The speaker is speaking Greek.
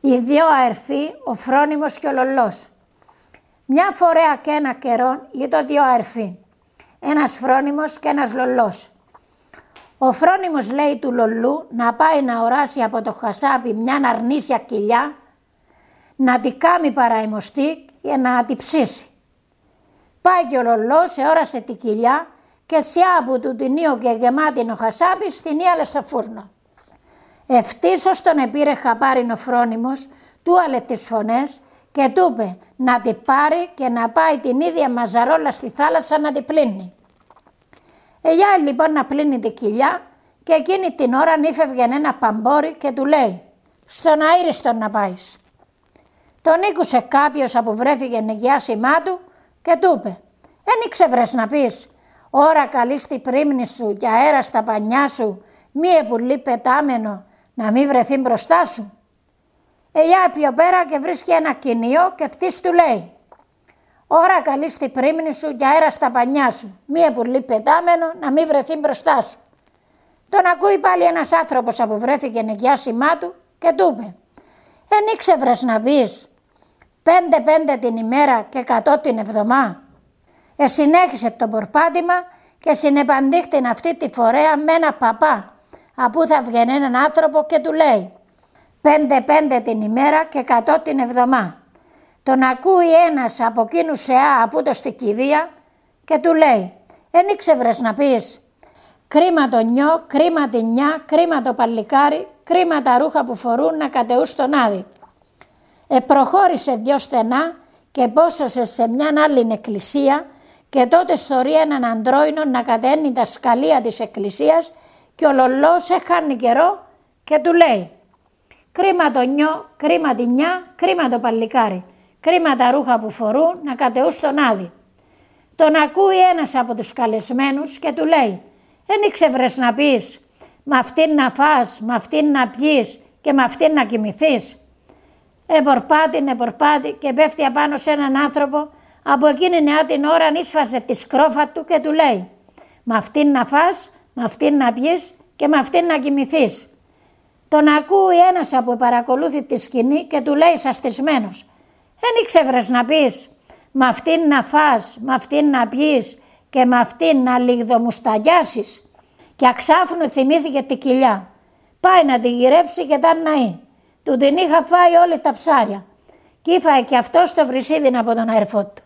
Οι δύο αερφοί, ο Φρόνιμος και ο Λολός. Μια φορέα και ένα καιρό ήταν δύο αερφοί, ένας Φρόνιμος και ένας Λολός. Ο Φρόνιμος λέει του Λολού να πάει να οράσει από το χασάπι μια αρνήσια κοιλιά, να τη κάμει παραημοστή και να τη ψήσει. Πάει και ο Λολός, όρασε τη κοιλιά και σιά που του την ίω και γεμάτη ο χασάπις την ίαλε στο φούρνο. Ευτύσσως τον επήρε χαπάριν ο Φρόνιμος, του άλε τις φωνές και του είπε να τη πάρει και να πάει την ίδια μαζαρόλα στη θάλασσα να τη πλύνει. Ελιά λοιπόν να πλύνει τη κοιλιά και εκείνη την ώρα νύφευγε ένα παμπόρι και του λέει «Στον αήριστον να πάεις». Τον ήκουσε κάποιος που βρέθηκε νοικιάσιμά του και του είπε «Εν ήξευρες να πεις, ώρα καλή στη πρίμνη σου και αέρα στα πανιά σου, μη επουλή πετάμενο να μην βρεθεί μπροστά σου». Ελιά πιο πέρα και βρίσκει ένα κοινιό και αυτής του λέει «Ώρα καλή στη πρίμνη σου και αέρα στα πανιά σου, μη επουλή πετάμενο να μην βρεθεί μπροστά σου». Τον ακούει πάλι ένας άνθρωπος που βρέθηκε νοικιάσιμά του και του είπε «Εν ήξευρες να πεις, 5 την ημέρα και 100 την εβδομά». Συνέχισε το πορπάτημα και συνεπαντήχτην αυτή τη φορέα με ένα παπά, απού θα βγαίνει έναν άνθρωπο και του λέει 5 την ημέρα και 100 την εβδομά. Τον ακούει ένας από εκείνους από το στη κηδεία και του λέει «Εν ήξευρες να πεις, κρίμα το νιό, κρίμα τη νιά, κρίμα το παλικάρι, κρίμα τα ρούχα που φορούν να κατεούς τον άδει». Προχώρησε 2 στενά και πόσωσε σε μιαν άλλη εκκλησία και τότε στορεί έναν αντρόινο να καταίνει τα σκαλία της εκκλησίας και ο Λολός έχανε καιρό και του λέει «Κρίμα το νιό, κρίμα τη νιά, κρίμα το παλικάρι, κρίμα τα ρούχα που φορούν να κατεούς τον άδει». Τον ακούει ένας από τους καλεσμένους και του λέει «Εν ήξευρες να πεις, μ' αυτήν να φας, μ' αυτήν να πιείς και μ' αυτήν να κοιμηθείς». Επορπάτη και πέφτει απάνω σε έναν άνθρωπο από εκείνη την ώρα ίσφασε τη σκρόφα του και του λέει «Μ' αυτήν να φας, μ' αυτήν να πιείς και μ' αυτήν να κοιμηθείς». Τον ακούει ένας που παρακολούθει τη σκηνή και του λέει σαστισμένος «Εν ήξευρες να πεις, μ' αυτήν να φας, μ' αυτήν να πιείς και μ' αυτήν να λιγδομουσταγιάσεις». Και αξάφνου θυμήθηκε τη κοιλιά. Πάει να τη γυρέψει και τα ναεί. Του την είχα φάει όλη τα ψάρια. Κι ήφαε και αυτός το βρυσίδιν από τον αερφό του.